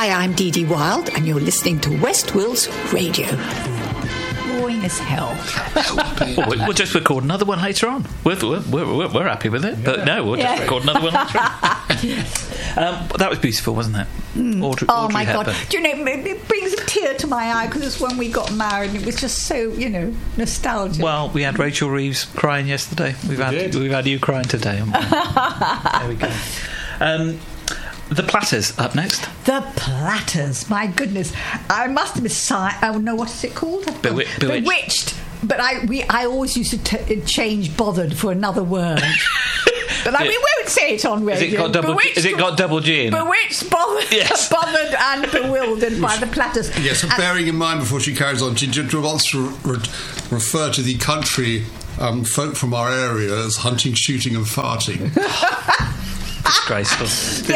Hi, I'm Dee Dee Wild, and you're listening to West Wills Radio. Boring as hell. We'll just record another one later on. We're happy with it, but no, we'll just record another one later on. That was beautiful, wasn't it? Audrey my Hepburn. God. Do you know, it brings a tear to my eye because it's when we got married and it was just so, nostalgic. Well, we had Rachel Reeves crying yesterday. We've had you crying today. There we go. The Platters up next. The Platters, my goodness. I must have been oh no, what is it called? Bewitched. But I always used to change bothered for another word. But we won't say it on radio. Has it got double G in it? Bewitched, bothered, yes. Bothered and bewildered by the Platters. Yes, bearing in mind before she carries on, Ginger wants to refer to the country folk from our area as hunting, shooting and farting. Disgraceful.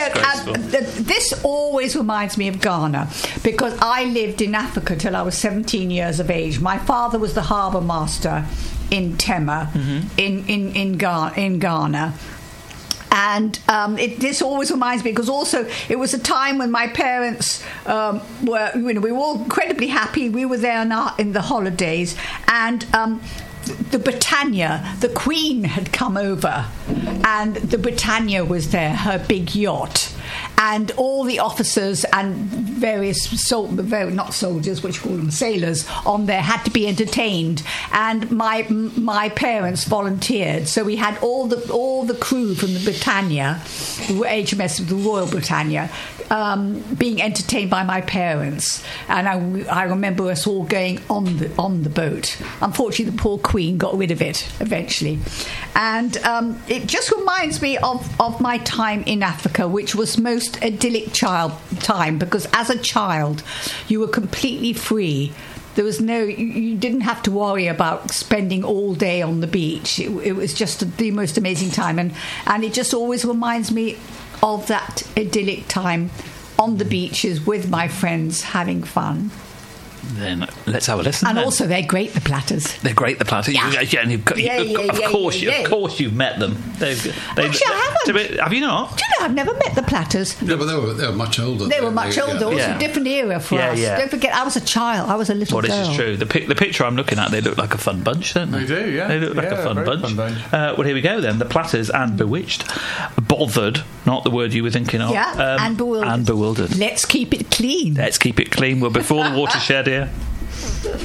This always reminds me of Ghana because I lived in Africa till I was 17 years of age. My father was the harbour master in Tema, in Ghana. And this always reminds me because also it was a time when my parents were, we were all incredibly happy. We were there in the holidays, and the Britannia, the Queen had come over, and the Britannia was there, her big yacht, and all the officers and various not soldiers, which call them sailors, on there had to be entertained, and my parents volunteered, so we had all the crew from the Britannia, the HMS, the Royal Britannia, being entertained by my parents, and I remember us all going on the boat. Unfortunately, the poor Queen got rid of it eventually, and it just reminds me of my time in Africa, which was most idyllic time because as a child you were completely free. There was you didn't have to worry about spending all day on the beach. It was just the most amazing time, and it just always reminds me of that idyllic time on the beaches with my friends having fun. Then let's have a listen. And then. Also, they're great, the Platters. They're great, the Platters. Of course, you've met them. Actually, I haven't. Have you not? Do you know, I've never met the Platters. No, but they were much older. They were much older. It was a different era for us. Yeah. Don't forget, I was a child. I was a little girl. This is true. The picture I'm looking at, they look like a fun bunch, don't they? They do, yeah. They look like a fun bunch. Well, here we go then. The Platters and Bewitched. Bothered, not the word you were thinking of. Yeah, and bewildered. And bewildered. Let's keep it clean. Let's keep it clean. We're before the watershed here.